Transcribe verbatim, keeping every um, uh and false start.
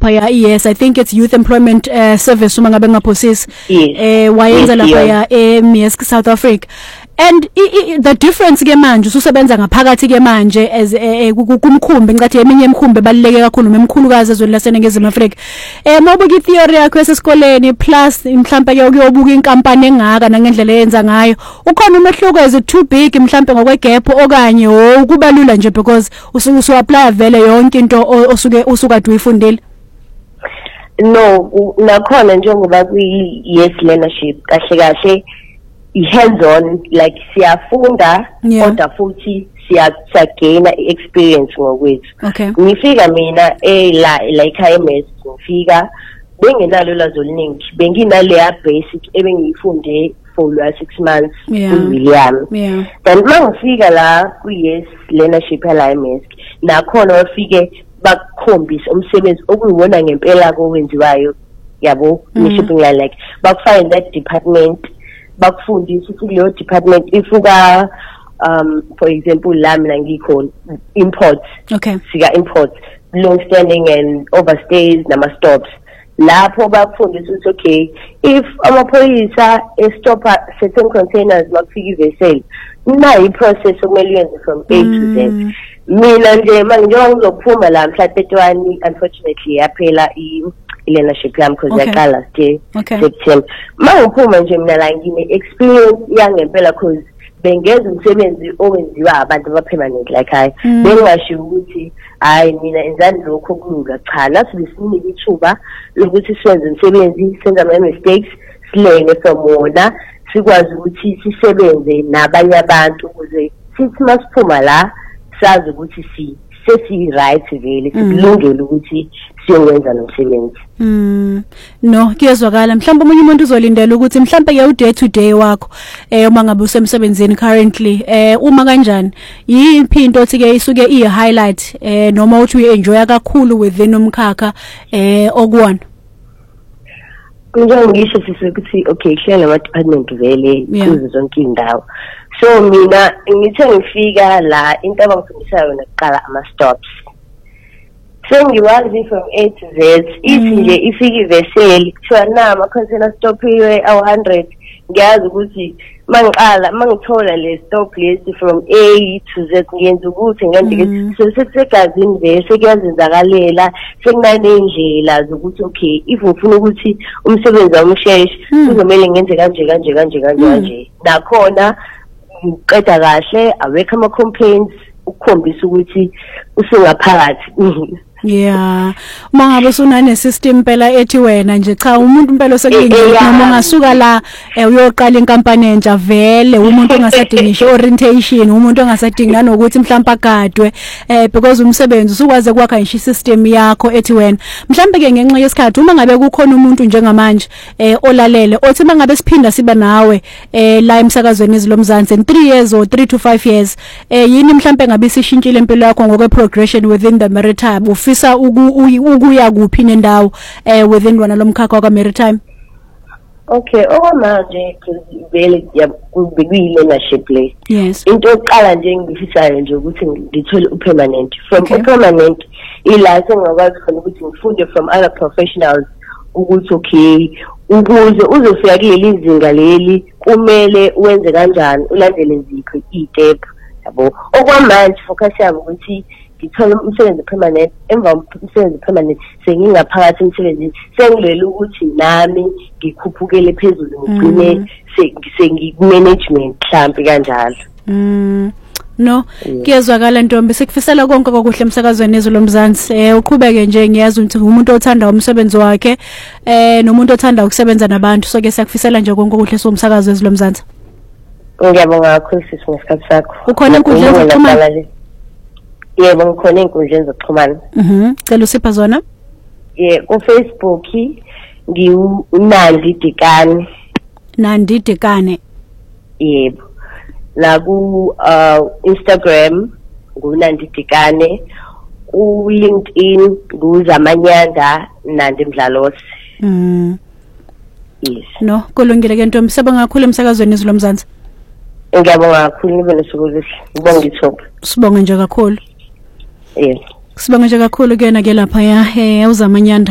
lapha ya yes I think it's Youth Employment uh, Service uma ngabe ngaphosisi eh wayenza lapha ya M S K South Africa. And I, I, the difference ke manje ususebenza ngaphakathi ke manje as kumkhumbi ngathi eminye emkhumbi baluleke kakhulu memkhulukazi ezweni laseNingizimu Afrika. Eh mawubuka itheory yakho esesikoleni plus mhlambe ke ukuyobuka inkampani engaka nangendlela eyenza ngayo. Ukhona umehluko is it too big mhlambe ngokwegap okanye oh kubalula nje because usuke usu apply vele yonke into osuke usuka uyifundile? No, nakhona njengoba kuyi yes learnership kahle kahle hands on like siyafunda kodwa futhi siyagaina experience ngokwethu. Okay. Ngifika mina eh la like I M S ngifika benginalo lazo oluningi benginale ya basic ebengiyifunde for la six months yeah. William. Yeah. Then mangifika la ku yes learnership ya I M S nakhona wafike bakukhombisa umsebenzi okuyiwona ngempela kowenziwayo yabo ni shipping line like bakufine that department bakufundisa ukuthi leyo department ifuka um for example la mina ngikho imports. Okay. Sika imports long standing and overstays nama stops lapho bakufundisa ukuthi okay if amaphoyisa estopper certain containers makufika ivessel nayi process okumele yenze from A to Z. Mina nje manje ngizophuma la mhla thirty-one unfortunately yaphela i learnership yami because yaqala last year September. Mangiphuma nje mina la ngine experience yangempela because bengenza umsebenzi owenziwa abantu aba permanent like hayi bengasho ukuthi hayi mina enzani lokho kulula cha nasibe sinike ithuba lokuthi siyenze umsebenzi senza ama mistakes silenge from wona sikwazi ukuthi sisebenze nabanye abantu ukuze sithi masiphuma la sazi ukuthi si sesi right vele sikulungele ukuthi siyenza nomsebenzi. Mm. No, kuyezwakala mhlawumbe umunye umuntu uzolindela ukuthi mhlawumbe ke u day to day wakho eh uma ngabe usemsebenzini currently eh uma kanjani yiphi into othi ke isuke i highlight eh noma uthi uyenjoya kakhulu within umkhakha eh okuwona. Njengoba ngisho sisukuthi okay hlela ama department vele kuzo zonke indawo. So mina ngithe ngifika la into abangifundisayo yona kuqala ama stops. Sengiwazi from A to Z ithi nje ifika ivessel kuthiwa nama container stop iwe awu one hundred ngiyazi ukuthi mangiqala mangithola le stop list from A to Z ngiyenza ukuthi ngenze so sekusegazini bese kuyazenzakalela sekunane indlela zokuthi okay if ufuna ukuthi umsebenzi wami usheshe kuzomela ngenze kanje kanje kanje kanje kanje nakhona uqeda kahle awekho ama complaints ukukhombisa ukuthi usungaphakathi. Yeah, uma ngabe usunane system phela ethi wena nje cha umuntu impela osekulindile noma ungasuka la uyoqala inkampani entsha vele umuntu ongasadingi orientation umuntu ongasadingi nanokuthi mhlawumbe agadwe eh because umsebenzi usukwaze kwakha nje system yakho ethi wena mhlawumbe ke ngenxa yesikhathi uma ngabe kukhona umuntu njengamanje eh olalele othi mangabe siphinda siba nawe eh la emsakazweni izilomzansi in three years or three to five years eh yini mhlawumbe ngabe sishintshile impilo yakho ngokwe progression within the maritime ufisa ukuya kuphi nendawo eh within wona lomkhakha wa maritime? Okay, okwamanje vele yakubekuyile learnership le. Yes. Into yokuqala nje ngifisayo nje ukuthi ngithole upermanent. From permanent ila sengakwazi khona ukuthi ngifunde from other professionals ukuthi okay ukuze uzofika kuleli izinga leli kumele wenze kanjani ulandele zikho i-step yabo. Okwamanje focus yabo ukuthi ngithola umsebenzi permanent emva umsebenzi permanent sengingaphakathi emsebenzini sengilela ukuthi nami ngikhuphukele phezulu ngigcine sengimanagement mhlambi kanjalo. Mm. No, kuyezwakala Ntombi sikufisela konke okuhle emsakazweni ezolomzansi eh uqhubeke nje ngiyazi ukuthi umuntu othanda umsebenzi wakhe eh nomuntu othanda ukusebenza nabantu so ke siyakufisela nje konke okuhle somsakazo ezolomzansi. Ngiyabonga kakhulu sisi ngesikhathi sakho. Ukhona inkundla zokuxhumana? Yebo ngikhona inkundla zokuxhumana. Mhm, cela usipha zona? Yeah, ku Facebook ngiuNandi Dikane. Nandi Dikane. Yebo. La ku uh, Instagram nguNandi Dikane, ku LinkedIn nguZamanyanda Nandi Mdlalosi. Mhm. Yes. No, kulungile ke Ntombi sibonga kakhulu emsakazweni izolomzansi. Ngiyabonga kakhulu nibe nosuku oluhle. Ngibonga ithuba. Sibonga nje kakhulu. Yes. Sibonga nje kakhulu kena ke lapha ya eh uZamanyanda